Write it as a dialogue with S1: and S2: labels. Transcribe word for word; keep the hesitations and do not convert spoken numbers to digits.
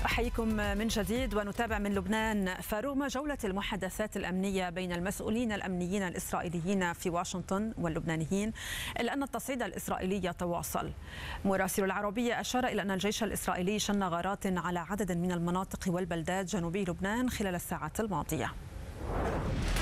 S1: أحييكم من جديد ونتابع من لبنان. فرغم جولة المحادثات الأمنية بين المسؤولين الأمنيين الإسرائيليين في واشنطن واللبنانيين، إلا أن التصعيد الإسرائيلي يتواصل. مراسل العربية أشار إلى أن الجيش الإسرائيلي شن غارات على عدد من المناطق والبلدات جنوبي لبنان خلال الساعات الماضية.